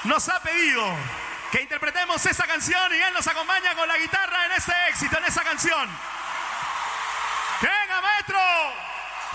nos ha pedido que interpretemos esa canción y él nos acompaña con la guitarra en ese éxito, en esa canción. ¡Venga, maestro!